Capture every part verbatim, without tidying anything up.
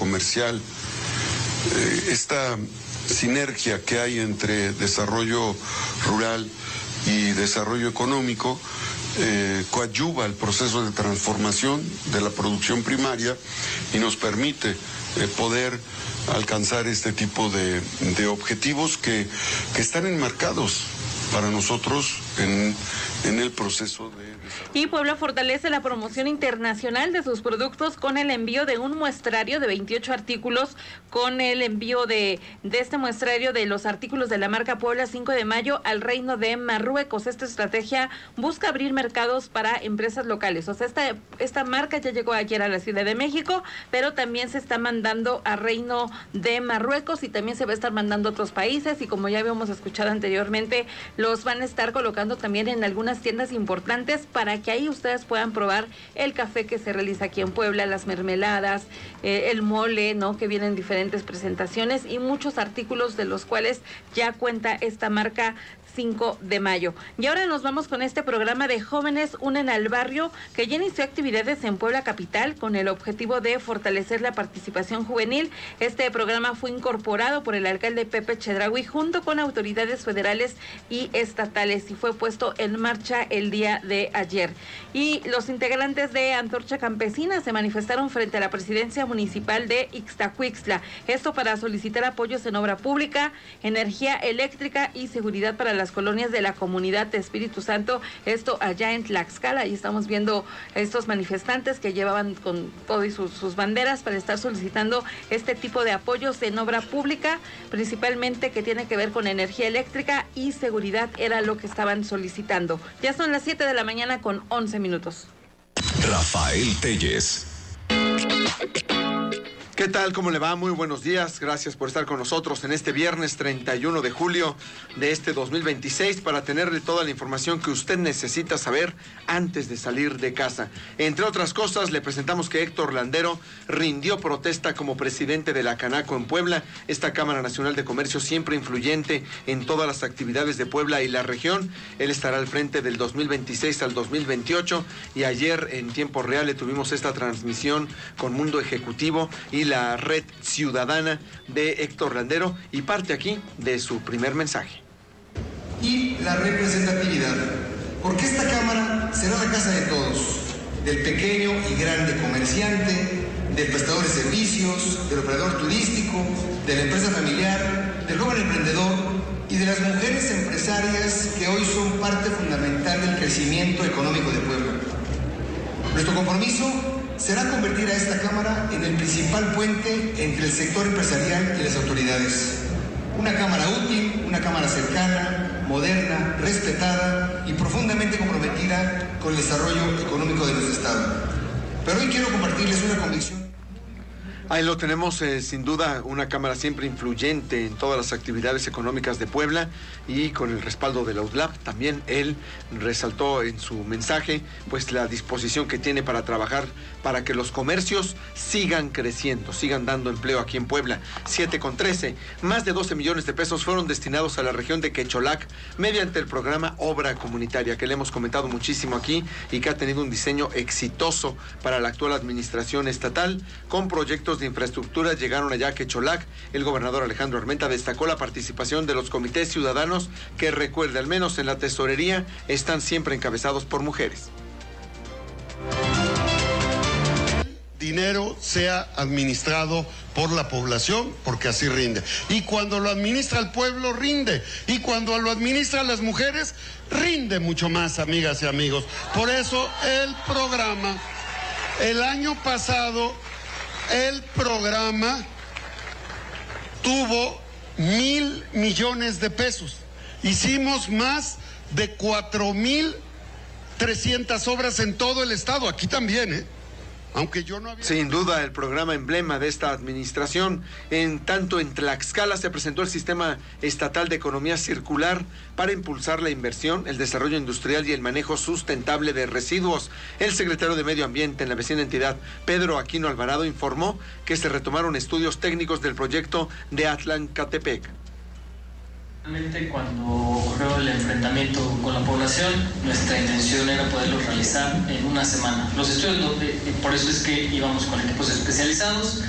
comercial, eh, esta sinergia que hay entre desarrollo rural y desarrollo económico eh, coadyuva el proceso de transformación de la producción primaria y nos permite eh, poder alcanzar este tipo de, de objetivos que, que están enmarcados para nosotros en, en el proceso de... Y Puebla fortalece la promoción internacional de sus productos con el envío de un muestrario de veintiocho artículos, con el envío de, de este muestrario de los artículos de la marca Puebla cinco de mayo al Reino de Marruecos. Esta estrategia busca abrir mercados para empresas locales. O sea, esta, esta marca ya llegó ayer a la Ciudad de México, pero también se está mandando a Reino de Marruecos y también se va a estar mandando a otros países, y como ya habíamos escuchado anteriormente, los van a estar colocando también en algunas tiendas importantes para que ahí ustedes puedan probar el café que se realiza aquí en Puebla, las mermeladas, eh, el mole, ¿no?, que vienen en diferentes presentaciones y muchos artículos de los cuales ya cuenta esta marca cinco de mayo. Y ahora nos vamos con este programa de Jóvenes Unen al Barrio, que ya inició actividades en Puebla Capital con el objetivo de fortalecer la participación juvenil. Este programa fue incorporado por el alcalde Pepe Chedraui junto con autoridades federales y estatales y fue puesto en marcha el día de ayer. Y los integrantes de Antorcha Campesina se manifestaron frente a la presidencia municipal de Ixtacuixtla, esto para solicitar apoyos en obra pública, energía eléctrica y seguridad para las colonias de la comunidad de Espíritu Santo, esto allá en Tlaxcala. Y estamos viendo estos manifestantes que llevaban con todo y sus, sus banderas para estar solicitando este tipo de apoyos en obra pública, principalmente que tiene que ver con energía eléctrica y seguridad, era lo que estaban solicitando. Ya son las siete de la mañana con once minutos. Rafael Telles. ¿Qué tal? ¿Cómo le va? Muy buenos días. Gracias por estar con nosotros en este viernes treinta y uno de julio de este dos mil veintiséis para tenerle toda la información que usted necesita saber antes de salir de casa. Entre otras cosas, le presentamos que Héctor Landero rindió protesta como presidente de la Canaco en Puebla, esta Cámara Nacional de Comercio siempre influyente en todas las actividades de Puebla y la región. Él estará al frente del dos mil veintiséis al dos mil veintiocho y ayer en tiempo real le tuvimos esta transmisión con Mundo Ejecutivo y la red ciudadana de Héctor Landero, y parte aquí de su primer mensaje. Y la representatividad, porque esta Cámara será la casa de todos, del pequeño y grande comerciante, del prestador de servicios, del operador turístico, de la empresa familiar, del joven emprendedor y de las mujeres empresarias que hoy son parte fundamental del crecimiento económico de Puebla. Nuestro compromiso será convertir a esta Cámara en el principal puente entre el sector empresarial y las autoridades. Una Cámara útil, una Cámara cercana, moderna, respetada y profundamente comprometida con el desarrollo económico de nuestro Estado. Pero hoy quiero compartirles una convicción. Ahí lo tenemos, eh, sin duda, una Cámara siempre influyente en todas las actividades económicas de Puebla y con el respaldo de la U D L A P. También él resaltó en su mensaje pues la disposición que tiene para trabajar para que los comercios sigan creciendo, sigan dando empleo aquí en Puebla. siete con trece, más de doce millones de pesos fueron destinados a la región de Quecholac mediante el programa Obra Comunitaria, que le hemos comentado muchísimo aquí y que ha tenido un diseño exitoso para la actual administración estatal, con proyectos de infraestructura llegaron allá a Quecholac. El gobernador Alejandro Armenta destacó la participación de los comités ciudadanos que, recuerde, al menos en la tesorería, están siempre encabezados por mujeres. Dinero sea administrado por la población, porque así rinde. Y cuando lo administra el pueblo, rinde. Y cuando lo administran las mujeres, rinde mucho más, amigas y amigos. Por eso el programa, el año pasado, el programa tuvo mil millones de pesos. Hicimos más de cuatro mil trescientas obras en todo el estado, aquí también, ¿eh? Aunque yo no había... Sin duda, el programa emblema de esta administración. En tanto, en Tlaxcala se presentó el Sistema Estatal de Economía Circular para impulsar la inversión, el desarrollo industrial y el manejo sustentable de residuos. El secretario de Medio Ambiente en la vecina entidad, Pedro Aquino Alvarado, informó que se retomaron estudios técnicos del proyecto de Atlancatepec. Cuando ocurrió el enfrentamiento con la población, nuestra intención era poderlo realizar en una semana. Los estudios, por eso es que íbamos con equipos especializados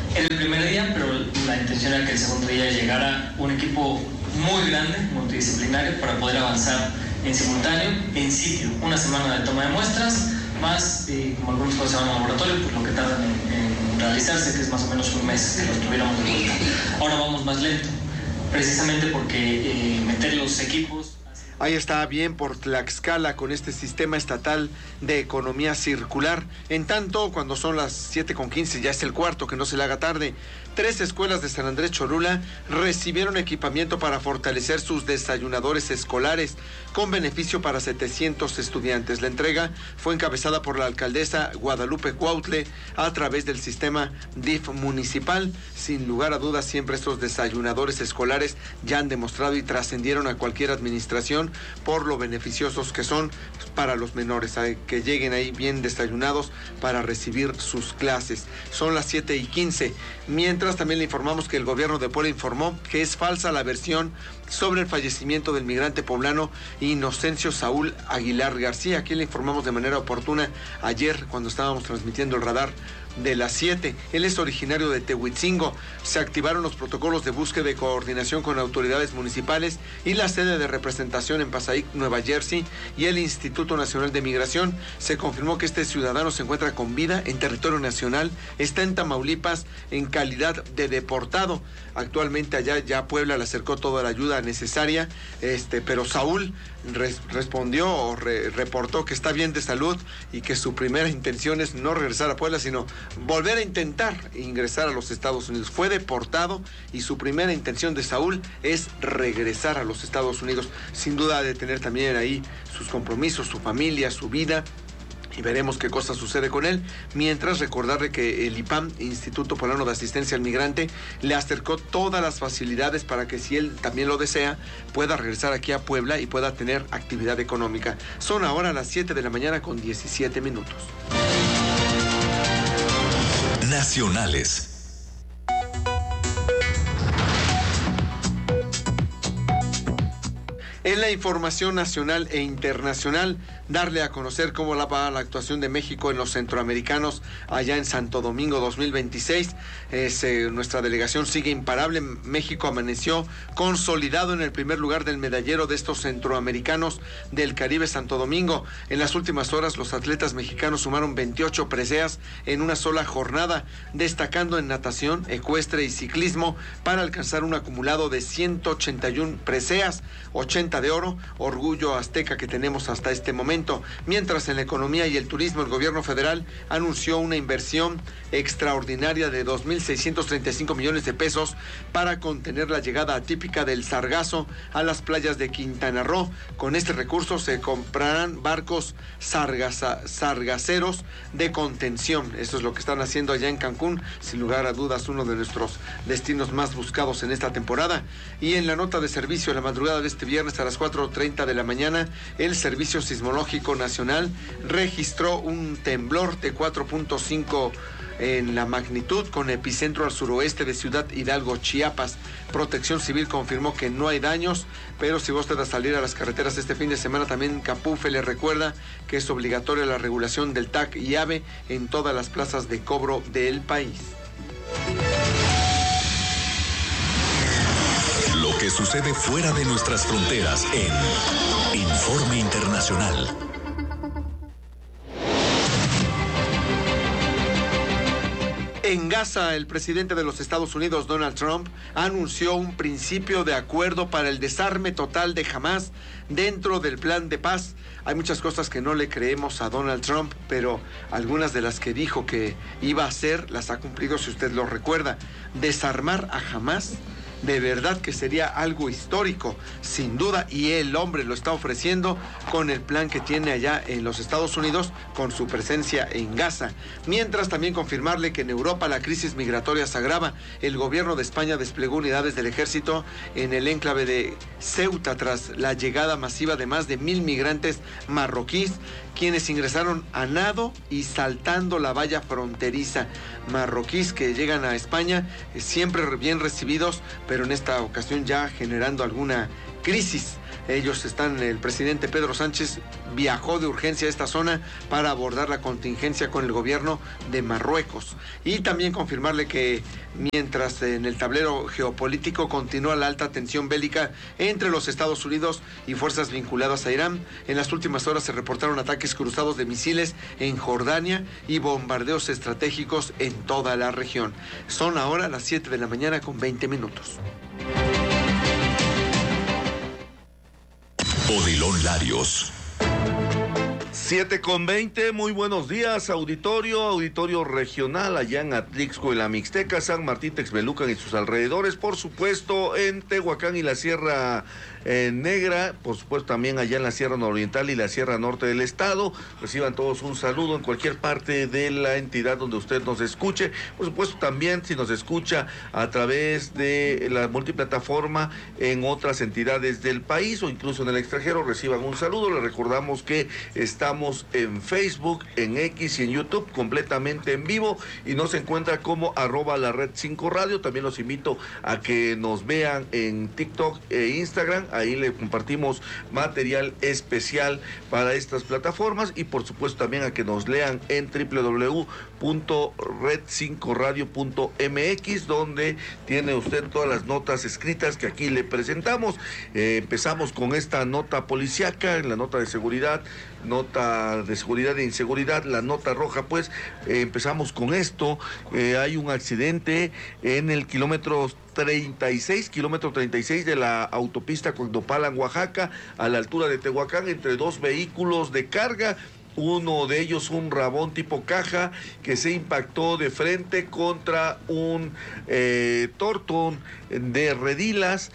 el primer día, pero la intención era que el segundo día llegara un equipo muy grande, multidisciplinario, para poder avanzar en simultáneo, en sitio, una semana de toma de muestras, más, eh, como algunos cosas se van al laboratorio, pues lo que tardan en, en realizarse, que es más o menos un mes que los tuviéramos de vuelta. Ahora vamos más lento, precisamente porque eh, meter los equipos... Ahí está, bien por Tlaxcala con este sistema estatal de economía circular. En tanto, cuando son las siete con quince, ya es el cuarto, que no se le haga tarde. Tres escuelas de San Andrés Cholula recibieron equipamiento para fortalecer sus desayunadores escolares con beneficio para setecientos estudiantes. La entrega fue encabezada por la alcaldesa Guadalupe Cuautle a través del sistema D I F municipal. Sin lugar a dudas, siempre estos desayunadores escolares ya han demostrado y trascendieron a cualquier administración por lo beneficiosos que son para los menores, que lleguen ahí bien desayunados para recibir sus clases. Son las siete y quince. Mientras, también le informamos que el gobierno de Puebla informó que es falsa la versión sobre el fallecimiento del migrante poblano Inocencio Saúl Aguilar García. Aquí le informamos de manera oportuna ayer cuando estábamos transmitiendo el radar de las siete. Él es originario de Tehuitzingo. Se activaron los protocolos de búsqueda y coordinación con autoridades municipales y la sede de representación en Passaic, Nueva Jersey, y el Instituto Nacional de Migración. Se confirmó que este ciudadano se encuentra con vida en territorio nacional, está en Tamaulipas en calidad de deportado. Actualmente allá ya Puebla le acercó toda la ayuda necesaria, este, pero Saúl res, respondió o re, reportó que está bien de salud y que su primera intención es no regresar a Puebla, sino volver a intentar ingresar a los Estados Unidos. Fue deportado y su primera intención de Saúl es regresar a los Estados Unidos. Sin duda ha de tener también ahí sus compromisos, su familia, su vida, y veremos qué cosa sucede con él. Mientras, recordarle que el I P A M, Instituto Poblano de Asistencia al Migrante, le acercó todas las facilidades para que, si él también lo desea, pueda regresar aquí a Puebla y pueda tener actividad económica. Son ahora las siete de la mañana con diecisiete minutos. Nacionales. En la información nacional e internacional, darle a conocer cómo va la actuación de México en los centroamericanos allá en Santo Domingo dos mil veintiséis. Es, eh, nuestra delegación sigue imparable. México amaneció consolidado en el primer lugar del medallero de estos centroamericanos del Caribe Santo Domingo. En las últimas horas, los atletas mexicanos sumaron veintiocho preseas en una sola jornada, destacando en natación, ecuestre y ciclismo para alcanzar un acumulado de ciento ochenta y una preseas, ochenta de oro, orgullo azteca que tenemos hasta este momento. Mientras, en la economía y el turismo, el gobierno federal anunció una inversión extraordinaria de dos mil seiscientos treinta y cinco millones de pesos para contener la llegada atípica del sargazo a las playas de Quintana Roo. Con este recurso se comprarán barcos sargaza, sargaceros de contención. Eso es lo que están haciendo allá en Cancún, sin lugar a dudas uno de nuestros destinos más buscados en esta temporada. Y en la nota de servicio, la madrugada de este viernes a las cuatro treinta de la mañana, el Servicio Sismológico Nacional registró un temblor de cuatro punto cinco en la magnitud, con epicentro al suroeste de Ciudad Hidalgo, Chiapas. Protección Civil confirmó que no hay daños, pero si va usted a salir a las carreteras este fin de semana, también Capufe le recuerda que es obligatoria la regulación del T A C y AVE en todas las plazas de cobro del país. Lo que sucede fuera de nuestras fronteras en Informe Internacional. En Gaza, el presidente de los Estados Unidos, Donald Trump, anunció un principio de acuerdo para el desarme total de Hamás dentro del plan de paz. Hay muchas cosas que no le creemos a Donald Trump, pero algunas de las que dijo que iba a hacer las ha cumplido, si usted lo recuerda. Desarmar a Hamás, de verdad que sería algo histórico, sin duda, y el hombre lo está ofreciendo con el plan que tiene allá en los Estados Unidos, con su presencia en Gaza. Mientras, también confirmarle que en Europa la crisis migratoria se agrava. El gobierno de España desplegó unidades del ejército en el enclave de Ceuta tras la llegada masiva de más de mil migrantes marroquíes, quienes ingresaron a nado y saltando la valla fronteriza. Marroquíes que llegan a España, eh, siempre bien recibidos, pero en esta ocasión ya generando alguna crisis. Ellos están, el presidente Pedro Sánchez viajó de urgencia a esta zona para abordar la contingencia con el gobierno de Marruecos y también confirmarle que mientras en el tablero geopolítico continúa la alta tensión bélica entre los Estados Unidos y fuerzas vinculadas a Irán, en las últimas horas se reportaron ataques cruzados de misiles en Jordania y bombardeos estratégicos en toda la región. Son ahora las siete de la mañana con veinte minutos. Odilon Larios. siete con veinte, muy buenos días, auditorio, auditorio regional allá en Atlixco, en la Mixteca, San Martín, Texmelucan y sus alrededores, por supuesto en Tehuacán y la Sierra eh, Negra, por supuesto también allá en la Sierra Nororiental y la Sierra Norte del estado. Reciban todos un saludo en cualquier parte de la entidad donde usted nos escuche, por supuesto también si nos escucha a través de la multiplataforma en otras entidades del país o incluso en el extranjero, reciban un saludo. Les recordamos que estamos en Facebook, en X y en YouTube completamente en vivo y nos encuentra como arroba la red cinco radio. También los invito a que nos vean en TikTok e Instagram, ahí le compartimos material especial para estas plataformas y por supuesto también a que nos lean en doble u doble u doble u punto red cinco radio punto m x, donde tiene usted todas las notas escritas que aquí le presentamos. Eh, empezamos con esta nota policíaca, la nota de seguridad, nota de seguridad e inseguridad, la nota roja, pues eh, empezamos con esto. Eh, hay un accidente en el kilómetro treinta y seis, kilómetro treinta y seis de la autopista Cuauhtopalan, Oaxaca, a la altura de Tehuacán, entre dos vehículos de carga. Uno de ellos un Rabón tipo caja que se impactó de frente contra un eh, Tortón de Redilas.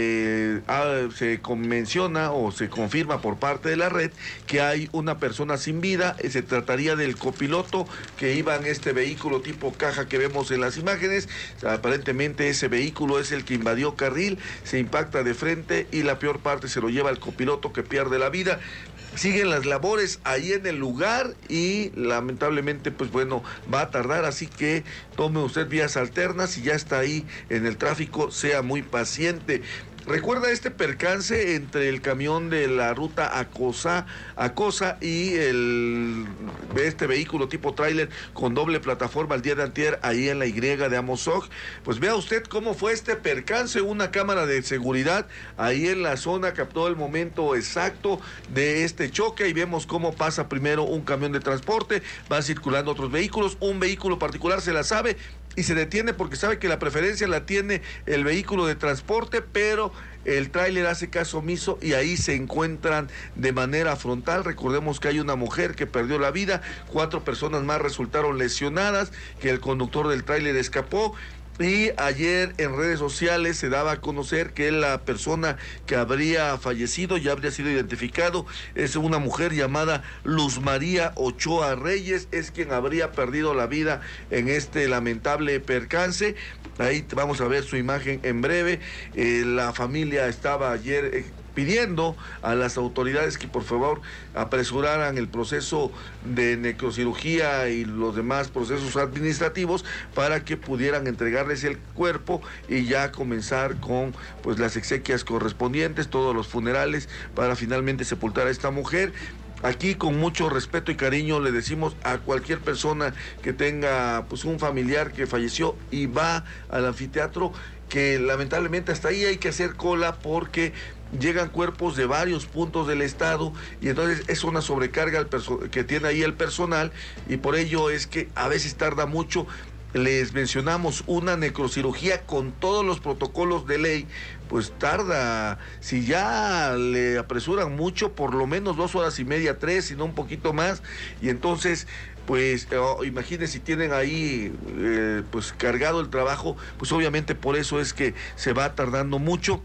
Se, ah, se menciona o se confirma por parte de la red que hay una persona sin vida. Se trataría del copiloto que iba en este vehículo tipo caja que vemos en las imágenes. Aparentemente ese vehículo es el que invadió carril, se impacta de frente y la peor parte se lo lleva el copiloto, que pierde la vida. Siguen las labores ahí en el lugar y lamentablemente pues bueno, va a tardar, así que tome usted vías alternas. Si ya está ahí en el tráfico, sea muy paciente. Recuerda este percance entre el camión de la ruta Acosa, Acosa y el este vehículo tipo tráiler con doble plataforma el día de antier ahí en la Y de Amozoc. Pues vea usted cómo fue este percance. Una cámara de seguridad ahí en la zona captó el momento exacto de este choque y vemos cómo pasa primero un camión de transporte, van circulando otros vehículos, un vehículo particular se la sabe y se detiene porque sabe que la preferencia la tiene el vehículo de transporte, pero el tráiler hace caso omiso y ahí se encuentran de manera frontal. Recordemos que hay una mujer que perdió la vida, cuatro personas más resultaron lesionadas, que el conductor del tráiler escapó. Y ayer en redes sociales se daba a conocer que la persona que habría fallecido, ya habría sido identificado, es una mujer llamada Luz María Ochoa Reyes, es quien habría perdido la vida en este lamentable percance. Ahí vamos a ver su imagen en breve. Eh, la familia estaba ayer eh, pidiendo a las autoridades que por favor apresuraran el proceso de necrocirugía y los demás procesos administrativos para que pudieran entregarles el cuerpo y ya comenzar con pues las exequias correspondientes, todos los funerales para finalmente sepultar a esta mujer. Aquí con mucho respeto y cariño le decimos a cualquier persona que tenga pues un familiar que falleció y va al anfiteatro que lamentablemente hasta ahí hay que hacer cola porque llegan cuerpos de varios puntos del estado y entonces es una sobrecarga que tiene ahí el personal y por ello es que a veces tarda mucho. Les mencionamos una necrocirugía con todos los protocolos de ley, pues tarda, si ya le apresuran mucho, por lo menos dos horas y media, tres, si no un poquito más, y entonces pues oh, imagínense si tienen ahí eh, pues cargado el trabajo, pues obviamente por eso es que se va tardando mucho.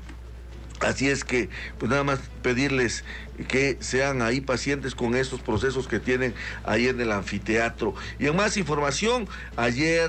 Así es que, pues nada más pedirles que sean ahí pacientes con estos procesos que tienen ahí en el anfiteatro. Y en más información, ayer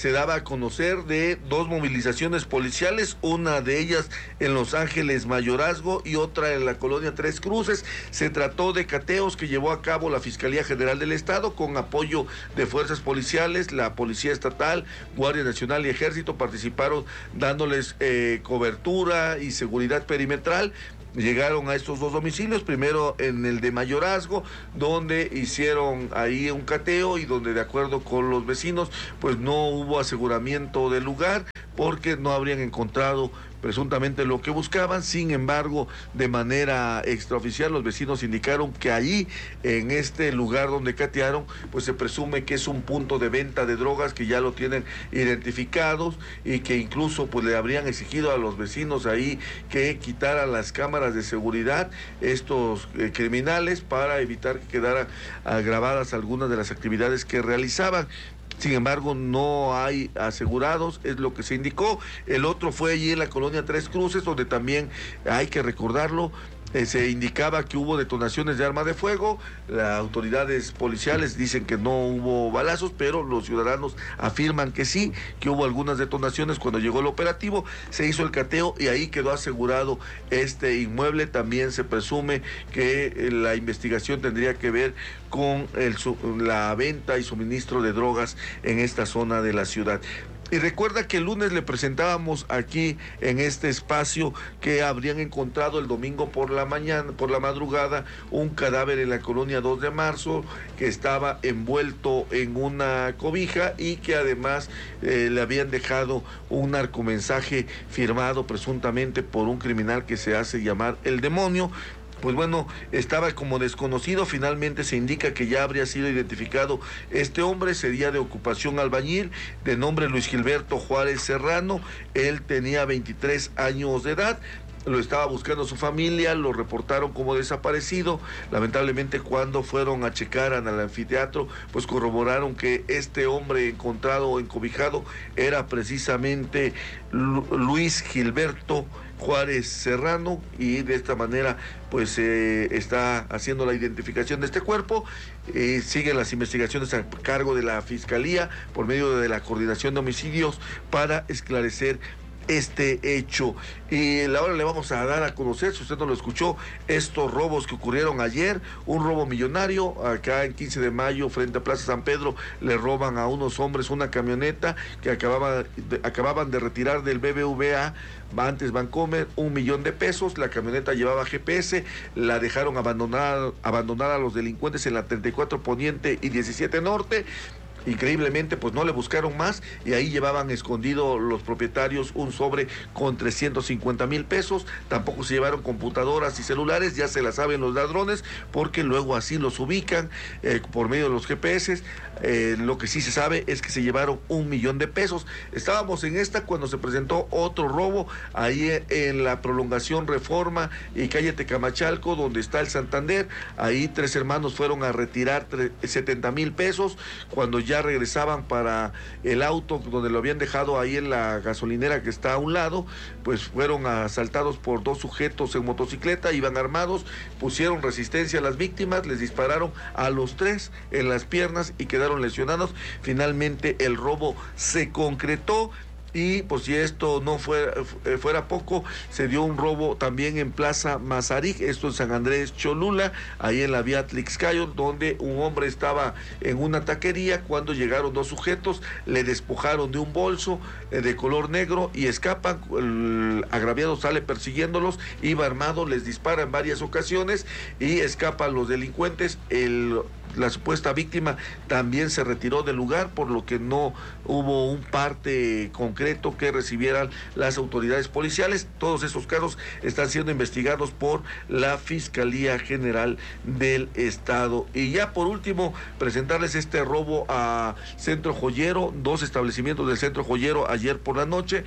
se daba a conocer de dos movilizaciones policiales, una de ellas en Los Ángeles Mayorazgo y otra en la colonia Tres Cruces. Se trató de cateos que llevó a cabo la Fiscalía General del Estado con apoyo de fuerzas policiales, la Policía Estatal, Guardia Nacional y Ejército participaron dándoles eh, cobertura y seguridad perimetral. Llegaron a estos dos domicilios, primero en el de Mayorazgo, donde hicieron ahí un cateo y donde, de acuerdo con los vecinos, pues no hubo aseguramiento del lugar porque no habrían encontrado presuntamente lo que buscaban. Sin embargo, de manera extraoficial, los vecinos indicaron que allí, en este lugar donde catearon, pues se presume que es un punto de venta de drogas, que ya lo tienen identificados y que incluso pues le habrían exigido a los vecinos ahí que quitaran las cámaras de seguridad estos eh, criminales para evitar que quedaran grabadas algunas de las actividades que realizaban. Sin embargo, no hay asegurados, es lo que se indicó. El otro fue allí en la colonia Tres Cruces, donde también hay que recordarlo, Eh, se indicaba que hubo detonaciones de arma de fuego. Las autoridades policiales dicen que no hubo balazos, pero los ciudadanos afirman que sí, que hubo algunas detonaciones cuando llegó el operativo. Se hizo el cateo y ahí quedó asegurado este inmueble. También se presume que eh, la investigación tendría que ver con el, la venta y suministro de drogas en esta zona de la ciudad. Y recuerda que el lunes le presentábamos aquí en este espacio que habrían encontrado el domingo por la mañana, por la madrugada, un cadáver en la colonia dos de marzo que estaba envuelto en una cobija y que además eh, le habían dejado un narcomensaje firmado presuntamente por un criminal que se hace llamar El Demonio. Pues bueno, estaba como desconocido. Finalmente se indica que ya habría sido identificado este hombre. Sería de ocupación albañil, de nombre Luis Gilberto Juárez Serrano. Él tenía veintitrés años de edad. Lo estaba buscando su familia, lo reportaron como desaparecido. Lamentablemente, cuando fueron a checar al anfiteatro, pues corroboraron que este hombre encontrado encobijado era precisamente Lu- Luis Gilberto Juárez Serrano, y de esta manera pues eh, está haciendo la identificación de este cuerpo. Eh, siguen las investigaciones a cargo de la Fiscalía por medio de la Coordinación de Homicidios para esclarecer este hecho. Y ahora le vamos a dar a conocer, si usted no lo escuchó, estos robos que ocurrieron ayer. Un robo millonario acá en quince de mayo frente a Plaza San Pedro. Le roban a unos hombres una camioneta que acababa de, acababan de retirar del B B V A, antes Bancomer, un millón de pesos. La camioneta llevaba G P S, la dejaron abandonar, abandonar a los delincuentes en la treinta y cuatro Poniente y diecisiete Norte. Increíblemente, pues no le buscaron más y ahí llevaban escondido los propietarios un sobre con trescientos cincuenta mil pesos. Tampoco se llevaron computadoras y celulares, ya se la saben los ladrones, porque luego así los ubican eh, por medio de los G P S. Eh, lo que sí se sabe es que se llevaron un millón de pesos. Estábamos en esta cuando se presentó otro robo ahí en la prolongación Reforma y calle Tecamachalco, donde está el Santander. Ahí tres hermanos fueron a retirar setenta mil pesos. Cuando ya regresaban para el auto donde lo habían dejado ahí en la gasolinera que está a un lado, pues fueron asaltados por dos sujetos en motocicleta, iban armados, pusieron resistencia a las víctimas, les dispararon a los tres en las piernas y quedaron lesionados. Finalmente el robo se concretó. Y pues si esto no fuera, fuera poco, se dio un robo también en Plaza Mazarik, esto en San Andrés Cholula, ahí en la vía Tlixcayo, donde un hombre estaba en una taquería cuando llegaron dos sujetos, le despojaron de un bolso eh, de color negro y escapan. El agraviado sale persiguiéndolos, iba armado, les dispara en varias ocasiones y escapan los delincuentes. El La supuesta víctima también se retiró del lugar, por lo que no hubo un parte concreto que recibieran las autoridades policiales. Todos esos casos están siendo investigados por la Fiscalía General del Estado. Y ya por último, presentarles este robo a Centro Joyero, dos establecimientos del Centro Joyero ayer por la noche.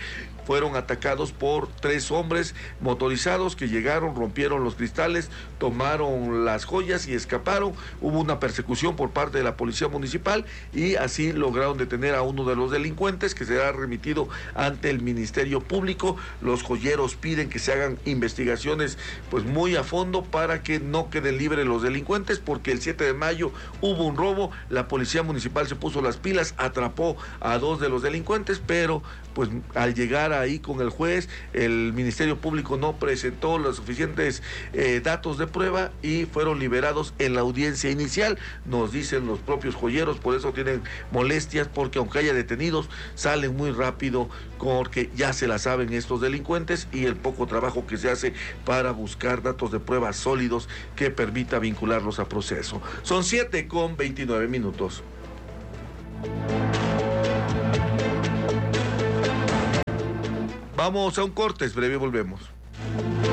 fueron atacados por tres hombres motorizados que llegaron, rompieron los cristales, tomaron las joyas y escaparon. Hubo una persecución por parte de la policía municipal y así lograron detener a uno de los delincuentes, que será remitido ante el Ministerio Público. Los joyeros piden que se hagan investigaciones pues muy a fondo para que no queden libres los delincuentes, porque el siete de mayo hubo un robo, la policía municipal se puso las pilas, atrapó a dos de los delincuentes, pero pues al llegar ahí con el juez, el Ministerio Público no presentó los suficientes eh, datos de prueba y fueron liberados en la audiencia inicial, nos dicen los propios joyeros. Por eso tienen molestias, porque aunque haya detenidos, salen muy rápido porque ya se la saben estos delincuentes, y el poco trabajo que se hace para buscar datos de prueba sólidos que permita vincularlos a proceso. Son siete con veintinueve minutos. Vamos a un corte, breve, volvemos.